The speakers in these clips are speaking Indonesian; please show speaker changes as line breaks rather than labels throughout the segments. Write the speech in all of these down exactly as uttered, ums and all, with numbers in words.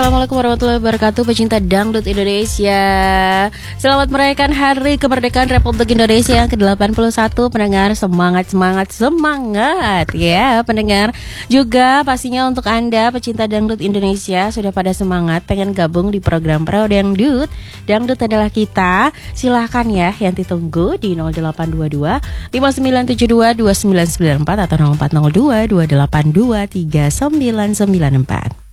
Assalamualaikum warahmatullahi wabarakatuh, pecinta dangdut Indonesia. Selamat merayakan Hari Kemerdekaan Republik Indonesia yang ke delapan puluh satu. Pendengar, semangat, semangat, semangat ya pendengar. Juga pastinya untuk Anda pecinta dangdut Indonesia sudah pada semangat pengen gabung di program Pro Dangdut. Dangdut adalah kita. Silahkan ya yang ditunggu di nol delapan dua dua lima sembilan tujuh dua dua sembilan sembilan empat atau nol empat nol dua dua delapan dua tiga sembilan sembilan empat.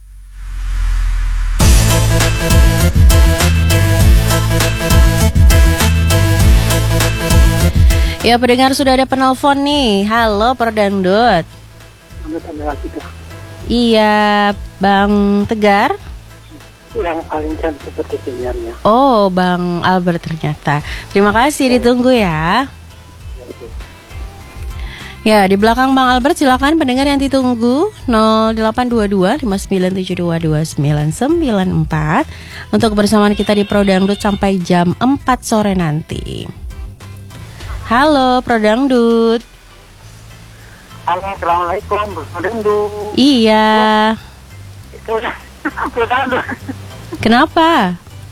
Ya pendengar, sudah ada penelpon nih. Halo Pro Dangdut. Iya Bang Tegar.
Yang paling cantik seperti penyiarnya.
Oh Bang Albert ternyata. Terima kasih, ditunggu ya. Ya di belakang Bang Albert silakan pendengar yang ditunggu nol delapan dua dua lima sembilan tujuh dua dua sembilan sembilan empat untuk bersamaan kita di Pro Dangdut sampai jam empat sore nanti. Halo Pro Dangdut.
Halo, assalamualaikum Pro Dangdut.
Iya.
Itu Pro Dangdut.
Kenapa?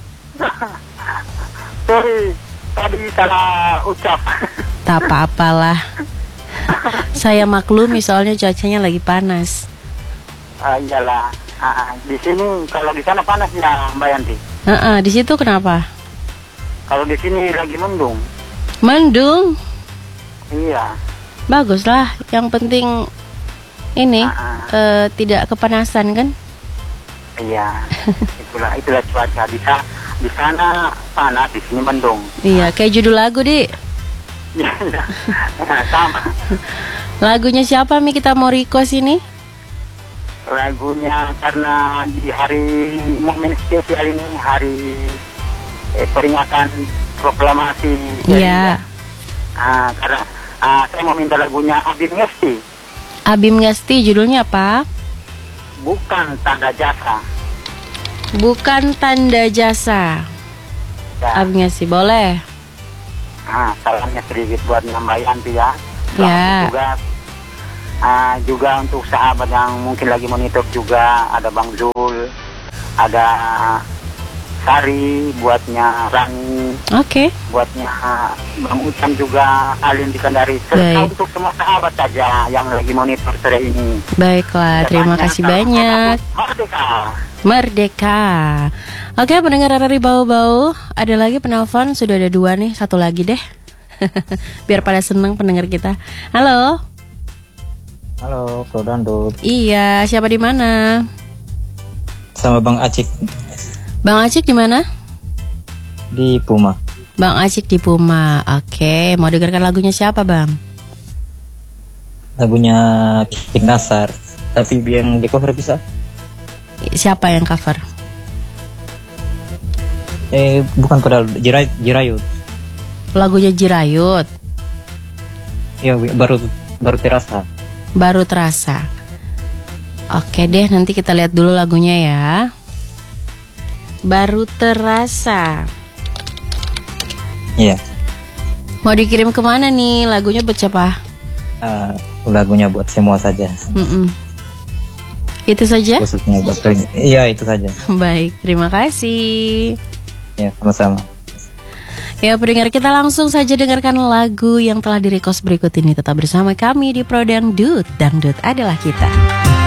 Sorry, tadi salah ucap.
Tak apa-apalah. Saya maklum soalnya cuacanya lagi panas.
Ah, iyalah. Ah, di sini kalau di sana panas ya Mbak Yanti.
Heeh, di situ kenapa?
Kalau di sini lagi mendung.
Mendung.
Iya.
Baguslah, yang penting ini
Ah,
uh, tidak kepanasan kan?
Iya. itulah itulah cuaca di sana. Di sana panas, di sini mendung.
Iya, kayak judul lagu, Dik.
Iya, iya. Sama.
Lagunya siapa Mi kita mau request ini?
Lagunya karena di hari momen spesial ini, hari eh, peringatan proklamasi.
Iya.
Ah, karena ah, saya mau minta lagunya Abim Ngesti.
Abim Ngesti, judulnya apa?
Bukan Tanda Jasa.
Bukan Tanda Jasa.
Ya.
Abim Ngesti, boleh.
Ah, salamnya sedikit buat Mbak Yanti ya.
Ya.
Juga, ah, juga untuk sahabat yang mungkin lagi monitor juga, ada Bang Zul, ada Sari, buatnya Rani,
Oke. Okay.
buatnya Bang Ucam juga, Alin di Kendari, serta
Baik.
untuk semua sahabat saja yang lagi monitor sore ini.
Baiklah, terima kasih banyak.
Merdeka.
Merdeka. Oke, pendengar R R I Bau-Bau, ada lagi penelpon, sudah ada dua nih, satu lagi deh. Biar pada seneng pendengar kita. Halo.
Halo, Pro Dangdut.
Iya, siapa di mana?
Sama Bang Acik
Bang Acik di mana?
di Puma.
Bang Acik di Puma. Oke, mau dengarkan lagunya siapa, Bang?
Lagunya King Nasar. Tapi yang di cover bisa?
Siapa yang cover?
Eh, bukan padahal Jiray, Jirayut.
Lagunya Jirayut.
Ya, baru baru terasa.
Baru terasa. Oke deh, nanti kita lihat dulu lagunya ya. Baru terasa.
Iya.
Mau dikirim kemana nih? Lagunya buat siapa?
Uh, lagunya buat semua saja.
Mm-mm. Itu saja?
Khususnya buat iya, itu saja.
Baik, terima kasih.
Ya, sama-sama.
Ya pendengar, kita langsung saja dengarkan lagu yang telah di-request berikut ini. Tetap bersama kami di Pro Dangdut. Dangdut adalah kita.